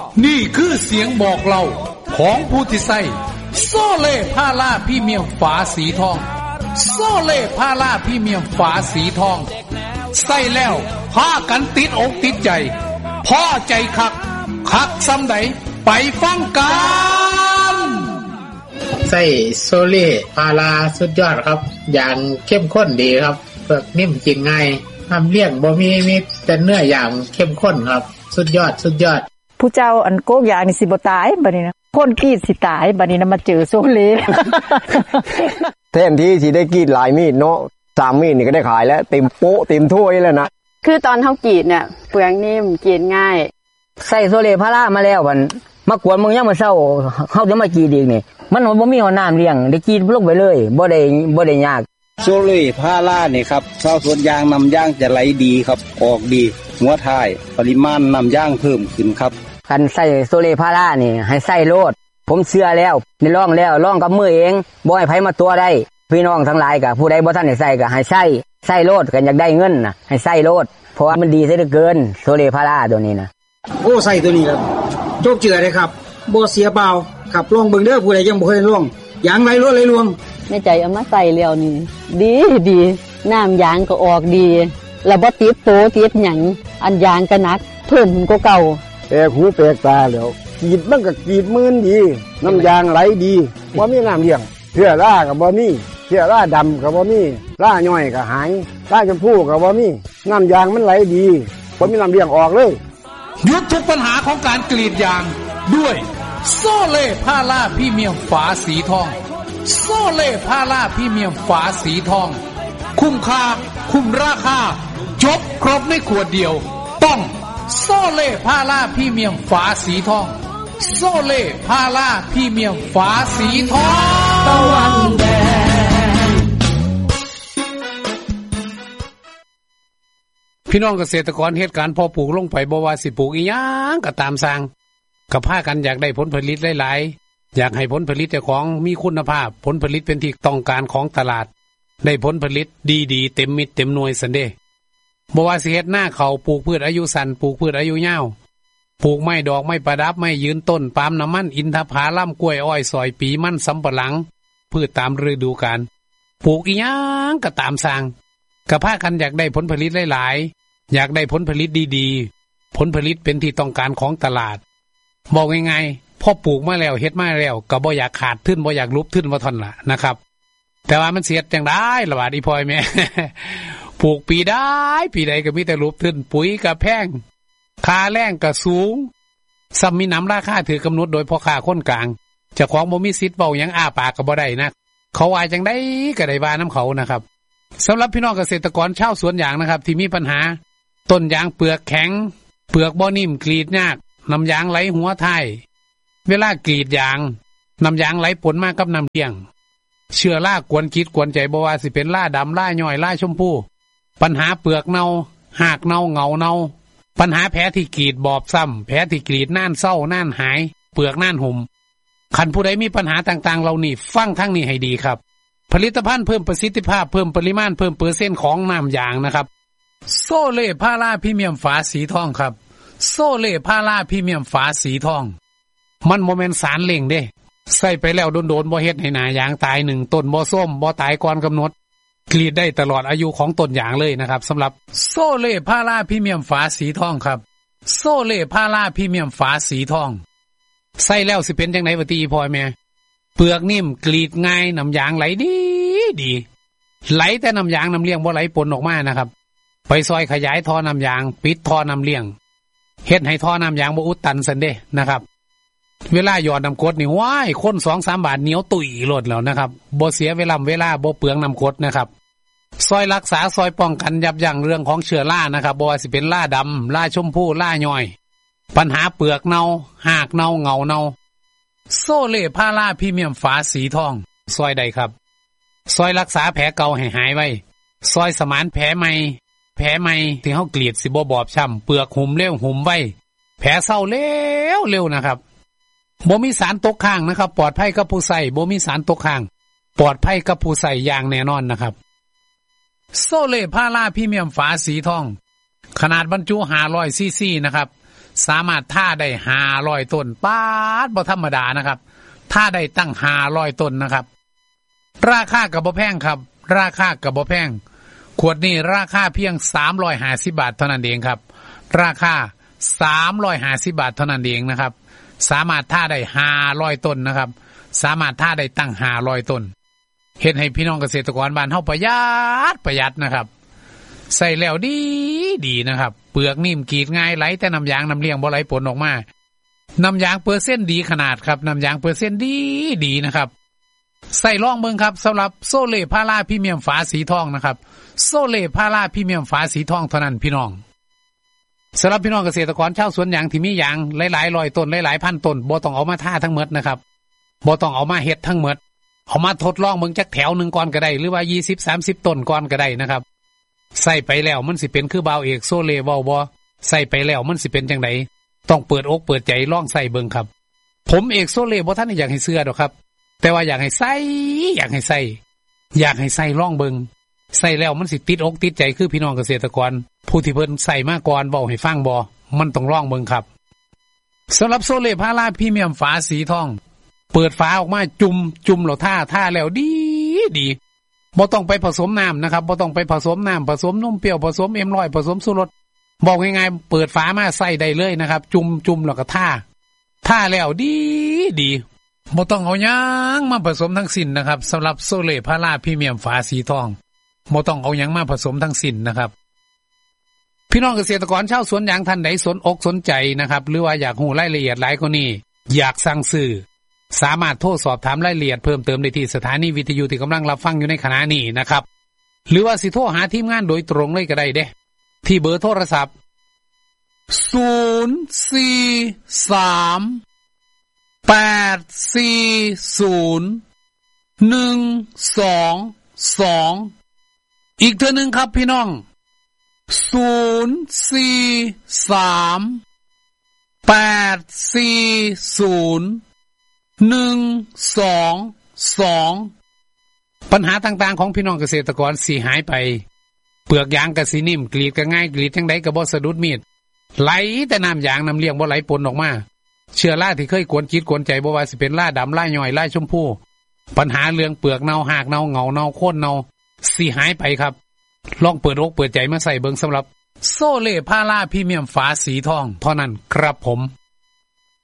นี่คือเสียงบอกเล่าของผู้ที่ใส่โซเล่พาราพรีเมียมฝาสีทองโซเล่พาราพรีเมียมฝาสีทองใส่แล้วพากันติดอกติดใจพอใจคักซ้ำใดไปฟังกันใส่โซเล่พาราสุดยอดครับอย่างเข้มข้นดีครับเปลือกนิ่มกินง่ายทำเลี้ยงบ่มีแต่เนื้ออย่างเข้มข้นครับสุดยอดผู้เจ้าอันโกกยางนี่สิบ่ตายบัดนี้นะคนกรีดสิตายบัดนี้นะมาเจอโซเล่แทนที่สิได้กรีดหลายมีดเนาะ3มีดนี่ก็ได้ขายแล้วเต็มโป๊ะเต็มถ้วยแล้วนะคือตอนเฮากรีดเนี่ยเปลือกนิ่มกรีดง่ายใส่โซเล่พารามาแล้วมันมากวนมึงยังมาเช้าเฮาจะมากรีดอีกนี่มันบ่มีน้ำเลี้ยงได้กรีดลงไปเลยบ่ได้ยากโซเล่พาราเนี่ยครับชาวสวนยางนำยางจะไหลดีครับออกดีหัวท้ายปริมาณนำยางเพิ่มขึ้นครับคันใส่โซเล่พารานี่ให้ใส่โลดผมเชื่อแล้วได้ลองกับมือเองบ่ให้ไผมาตัวได้พี่น้องทั้งหลายก็ผู้ใดบ่ทันได้ใส่ก็ให้ใส่โลดกันอยากได้เงินน่ะให้ใส่โลดเพราะว่ามันดีซะเหลือเกินโซเล่พาราตัวนี้นะโอ้ใส่ตัวนี้ครับโชคเจือเลยครับบ่เสียเปล่าครับลองเบิ่งเด้อผู้ใดยังบ่เคยลองยางไหลรวดไหลรวงแม่ใจเอามาใส่แล้วนี่ดีน้ำยางก็ออกดีแล้วบ่ติดโตติดหยังอันยางก็หนักเพิ่มขึ้นกว่าเก่าแปลกหูแปลกตาแล้วกรีดมันก็กรีดมื่นดีน้ำยางไหลดีบ่มีน้ำเลี้ยงเชื้อราก็บ่มีเชื้อราดำก็บ่มีราย่อยก็หายราชมพูก็บ่มีน้ำยางมันไหลดีบ่มีน้ำเลี้ยงออกเลยหยุดทุกปัญหาของการกรีดยางด้วยโซเล่พาราพรีเมียมฝาสีทองโซเล่พาราพรีเมียมฝาสีทองคุ้มค่าคุ้มราคาจบครบในขวดเดียวต้องโซเล่พาราพรีเมียมฝาสีทองโซเล่พาราพรีเมียมฝาสีทองตะวันแดงพี่น้องเกษตรกรเฮ็ดการเพาะปลูกลงไปบ่ว่าสิปลูกอีหยังก็ตามสร้างก็พากันอยากได้ผลผลิตหลายๆอยากให้ผลผลิตเจ้าของมีคุณภาพผลผลิตเป็นที่ต้องการของตลาดได้ผลผลิตดีๆเต็มมิตรเต็มหน่วยซันเด้บ่ว่าสิเฮ็ดหน้าเขาปลูกพืชอายุสั้นปลูกพืชอายุยาวปลูกไม้ดอกไม้ประดับไม้ยืนต้นปาล์มน้ำมันอินทผลัมกล้วยอ้อยสอยปีมันสำปะหลังพืชตามฤดูกาลปลูกอีหยังก็ตามสร้างก็พากันอยากได้ผลผลิตหลายๆอยากได้ผลผลิตดีๆผลผลิตเป็นที่ต้องการของตลาดบอกง่ายๆพอปลูกมาแล้วเฮ็ดมาแล้วก็บ่อยากขาดทุนบ่อยากลุบทุนว่าท่อนล่ะนะครับแต่ว่ามันเสียจังได้ล่ะบาดอีพ่อยแม่ ปลูกปีใดก็มีแต่ลุบทุนปุ๋ยก็แพงค่าแรงก็สูงซ้ำมีน้ำราคาถือกำหนดโดยพ่อค้าคนกลางเจ้าของบ่มีสิทธิ์เว้าหยังอ้าปากก็บ่ได้นะเขาว่าจังได๋ก็ได้ว่านํเขานะครับสำหรับพี่น้องเกษตรกรชาวสวนยางนะครับที่มีปัญหาต้นยางเปลือกแข็งเปลือกบ่นิ่มกรีดยากน้ำยางไหลหัวท้ายเวลากรีดยางน้ำยางไหลปนมากกับน้ำเลี้ยงเชื้อรากวนคิดกวนใจบ่ว่าสิเป็นล่าดำล่าย่อยล่าชมพูปัญหาเปลือกเน่าหากเน่าเงาเน่าปัญหาแผลที่กรีดบอบซ้ำแผลที่กรีดน่านเศร้าน่านหายเปลือกน่านห่มคันผู้ใดมีปัญหาต่างๆเหล่านี้ฟังทั้งนี้ให้ดีครับผลิตภัณฑ์เพิ่มประสิทธิภาพเพิ่มปริมาณเพิ่มเปอร์เซ็นต์ของน้ำยางนะครับโซเล่พาราพรีเมียมฝาสีทองครับโซเล่พาราพรีเมียมฝาสีทองมันบ่แม่นสารเล่งเด้ใส่ไปแล้วโดนๆบ่เฮ็ดให้หน้ายางตาย1ต้นบ่ส้มบ่ตายก่อนกำหนดกรีดได้ตลอดอายุของต้นยางเลยนะครับสำหรับโซเล่พาราพรีเมียมฝาสีทองครับโซเล่พาราพรีเมียมฝาสีทองใส่แล้วสิเป็นจังได๋บ่ติพ่อแม่เปลือกนิ่มกรีดง่ายน้ำยางไหลดีไหลแต่น้ำยางน้ำเลี้ยงบ่ไหลปนออกมานะครับไปซอยขยายท่อน้ำยางปิดท่อน้ำเลี้ยงเฮ็ดให้ท่อน้ำยางบ่อุดตันซั่นเด้นะครับเวลาหยอดน้ำกรดนี่ว้ายคน 2-3 บาทเหนียวตุ๋ยโลดแล้วนะครับบ่เสียเวลาบ่เปลืองน้ำกรดนะครับซอยรักษาซอยป้องกันยับยั้งเรื่องของเชื้อรานะครับบ่ว่าสิเป็นราดำราชมพูราย่อยปัญหาเปลือกเน่าหากเน่าเงาเน่าโซเล่พาราพรีเมียมฝาสีทองซอยใดครับซอยรักษาแผลเก่าให้หายไว้ซอยสมานแผลใหม่ที่เฮากรีดสิบ่บอบช้ำเปลือกหุ่มเร็วหุ่มไว้แผลเศร้าเร็วนะครับบ่มีสารตกค้างนะครับปลอดภัยกับผู้ใส่บ่มีสารตกค้างปลอดภัยกับผู้ใส่อย่างแน่นอนนะครับโซเล่พาราพรีเมียมฝาสีทองขนาดบรรจุ500ซีซีนะครับสามารถท่าได้500ต้นป๊าดบ่ธรรมดานะครับท่าได้ตั้ง500ต้นนะครับราคาก็บ่แพงครับราคาก็บ่แพงขวดนี้ราคาเพียง350บาทเท่านั้นเองครับราคา350บาทเท่านั้นเองนะครับสามารถท่าได้500ต้นนะครับสามารถท่าได้ตั้ง500ต้นเฮ็ดให้พี่น้องเกษตรกรบ้านเฮาประหยัดนะครับใส่แล้วดีนะครับเปลือกนิ่มกรีดง่ายไหลแต่น้ำยางน้ำเลี้ยงบ่ไหลปนออกมาน้ำยางเปอร์เซ็นต์ดีขนาดครับน้ำยางเปอร์เซ็นต์ดีนะครับใส่ลองเบิ่งครับสำหรับโซเล่พาราพรีเมียมฝาสีทองนะครับโซเล่พาราพรีเมียมฝาสีทองเท่านั้นพี่น้องสำหรับพี่น้องเกษตรกรชาวสวนยางที่มียางหลายๆร้อยต้นหลายๆพันต้นบ่ต้องเอามาท่าทั้งหมดนะครับบ่ต้องเอามาเฮ็ดทั้งหมดเอามาทดลองเบิ่งจักแถวนึงก่อนก็ได้หรือว่า20-30ต้นก่อนก็ได้นะครับใส่ไปแล้วมันสิเป็นคือบ่าวเอกโซเล่เว้าบ่ใส่ไปแล้วมันสิเป็นจังได๋ต้องเปิดอกเปิดใจลองใส่เบิ่งครับผมเอกโซเล่บ่ทันอยากให้เชื่อดอกครับแต่ว่าอยากให้ใส่ลองเบิ่งใส่แล้วมันสิติดอกติดใจคือพี่น้องเกษตรกรผู้ที่เพิ่นใส่มาก่อนเว้าให้ฟังบ่มันต้องลองเบิ่งครับสำหรับโซเล่พาราพรีเมียมฝาสีทองเปิดฝาออกมาจุ่มแล้วท่าแล้วดีบ่ต้องไปผสมน้ำนะครับบ่ต้องไปผสมน้ำผสมนมเปรี้ยวผสมM100ผสมชูรสบอกง่ายๆเปิดฝามาใส่ได้เลยนะครับจุ่มแล้วก็ท่าแล้วดีบ่ต้องเอาหยังมาผสมทั้งสิ้นนะครับสำหรับโซเล่พาราพรีเมียมฝาสีทองบ่ต้องเอาหยังมาผสมทั้งสิ้นนะครับพี่น้องเกษตรกรชาวสวนยางท่านใดสนอกสนใจนะครับหรือว่าอยากรู้รายละเอียดหลายกว่านี้อยากสั่งซื้อสามารถโทรสอบถามรายละเอียดเพิ่มเติมได้ที่สถานีวิทยุที่กำลังรับฟังอยู่ในขณะนี้นะครับหรือว่าสิโทรหาทีมงานโดยตรงเลยก็ได้เด้ที่เบอร์โทรศัพท์043-840-122อีกเทื่อนึงครับพี่น้อง043-840-122ปัญหาต่างๆของพี่น้องเกษตรกรสิหายไปเปลือกยางก็สินิ่มกรีดก็ง่ายกรีดจังไดก็บ่สะดุดมีดไหลแต่น้ำยางน้ำเลี้ยงบ่ไหลปนออกมาเชื้อราที่เคยกวนจิตกวนใจบ่ว่าสิเป็นราดำราย่อยราชมพูปัญหาเรื่องเปลือกเน่าหากเน่าเหงาเน่าโค่นเน่าสิหายไปครับลองเปิดอกเปิดใจมาใส่เบิ่งสำหรับโซเล่พาราพรีเมียมฝาสีทองเท่านั้นครับผม